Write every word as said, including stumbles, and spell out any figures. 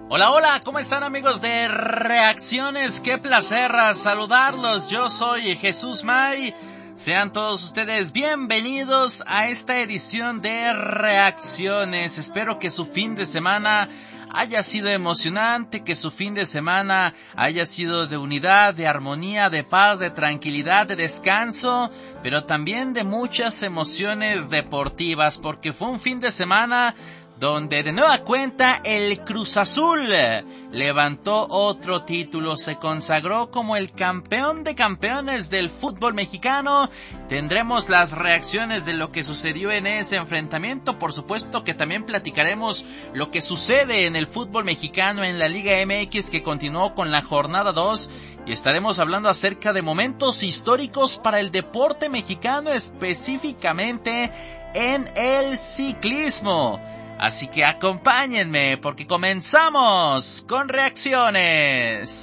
Hola, hola, ¿cómo están amigos de Reacciones? Qué placer saludarlos, yo soy Jesús May. Sean todos ustedes bienvenidos a esta edición de Reacciones. Espero que su fin de semana haya sido emocionante, que su fin de semana haya sido de unidad, de armonía, de paz, de tranquilidad, de descanso, pero también de muchas emociones deportivas, porque fue un fin de semana donde de nueva cuenta el Cruz Azul levantó otro título, se consagró como el campeón de campeones del fútbol mexicano. Tendremos las reacciones de lo que sucedió en ese enfrentamiento, por supuesto que también platicaremos lo que sucede en el fútbol mexicano en la Liga M X, que continuó con la jornada dos, y estaremos hablando acerca de momentos históricos para el deporte mexicano, específicamente en el ciclismo. Así que acompáñenme porque comenzamos con Reacciones.